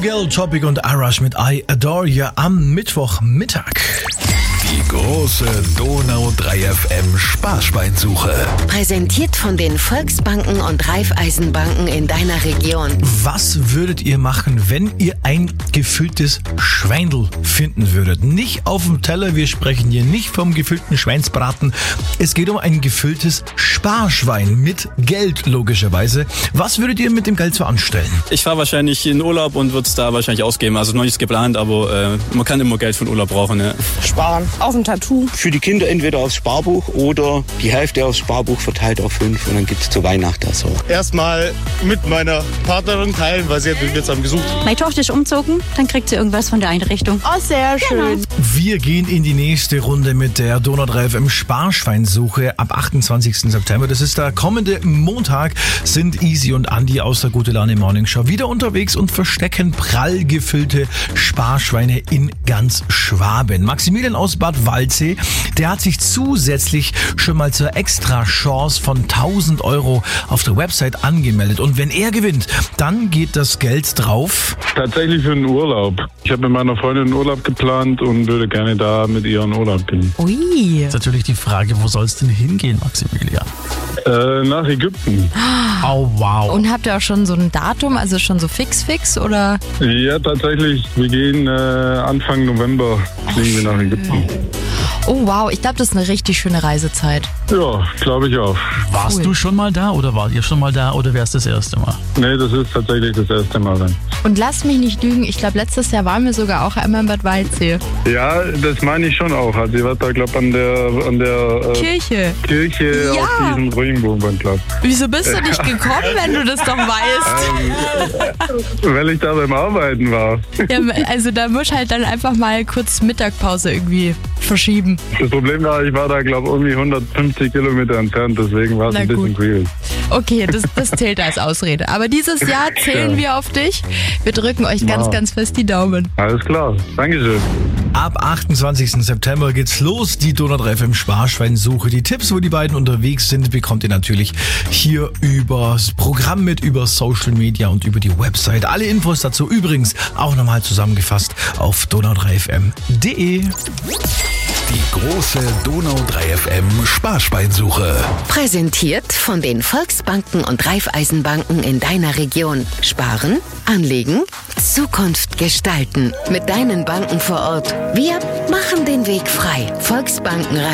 Miguel, Topic und Arash mit I Adore You am Mittwochmittag. Die große Donau 3 FM Sparschweinsuche. Präsentiert von den Volksbanken und Raiffeisenbanken in deiner Region. Was würdet ihr machen, wenn ihr ein gefülltes Schweindl finden würdet? Nicht auf dem Teller, wir sprechen hier nicht vom gefüllten Schweinsbraten. Es geht um ein gefülltes Sparschwein mit Geld, logischerweise. Was würdet ihr mit dem Geld so anstellen? Ich fahre wahrscheinlich in Urlaub und würde es da wahrscheinlich ausgeben. Also noch nichts geplant, aber man kann immer Geld für den Urlaub brauchen. Ja. Sparen. Auf ein Tattoo. Für die Kinder entweder aufs Sparbuch oder die Hälfte aufs Sparbuch verteilt auf 5 und dann gibt es zu Weihnachten so. Erstmal mit meiner Partnerin teilen, weil sie hat mich jetzt gesucht. Meine Tochter ist umgezogen, dann kriegt sie irgendwas von der Einrichtung. Oh, sehr schön. Genau. Wir gehen in die nächste Runde mit der Donau 3 FM Sparschweinsuche ab 28. September. Das ist der kommende Montag. Sind Easy und Andi aus der Gute Laune Morning Show wieder unterwegs und verstecken prall gefüllte Sparschweine in ganz Schwaben. Maximilian aus Bad Waldsee, der hat sich zusätzlich schon mal zur Extra-Chance von 1.000 € auf der Website angemeldet. Und wenn er gewinnt, dann geht das Geld drauf. Tatsächlich für einen Urlaub. Ich habe mit meiner Freundin einen Urlaub geplant und würde gerne da mit ihr in Urlaub gehen. Ui. Jetzt natürlich die Frage, wo soll es denn hingehen, Maximilian? Nach Ägypten. Oh, wow. Und habt ihr auch schon so ein Datum, also schon so fix oder? Ja, tatsächlich. Wir gehen Anfang November fliegen wir nach Ägypten. Oh wow, ich glaube, das ist eine richtig schöne Reisezeit. Ja, glaube ich auch. Warst du schon mal da oder wart ihr schon mal da oder wär's das erste Mal? Nee, das ist tatsächlich das erste Mal dann. Und lasst mich nicht lügen, ich glaube, letztes Jahr waren wir sogar auch einmal in Bad Waldsee. Ja, das meine ich schon auch. Also ich war da, glaube ich, an der Kirche ja. Auf diesem Regenbogenplatz. Wieso bist du nicht gekommen, wenn du das doch weißt? Weil ich da beim Arbeiten war. Ja, also da musst du halt dann einfach mal kurz Mittagpause irgendwie verschieben. Das Problem war, ich war da, glaube ich, irgendwie 150 Kilometer entfernt, deswegen war es ein bisschen schwierig. Okay, das zählt als Ausrede. Aber dieses Jahr zählen wir auf dich. Wir drücken euch ganz, ganz fest die Daumen. Alles klar, Dankeschön. Ab 28. September geht's los, die Donau 3 FM Sparschweinsuche. Die Tipps, wo die beiden unterwegs sind, bekommt ihr natürlich hier übers Programm mit, über Social Media und über die Website. Alle Infos dazu übrigens auch nochmal zusammengefasst auf donau3fm.de. Die große Donau 3 FM Sparschweinsuche. Präsentiert von den Volksbanken und Raiffeisenbanken in deiner Region. Sparen, anlegen, Zukunft gestalten. Mit deinen Banken vor Ort. Wir machen den Weg frei. Volksbanken,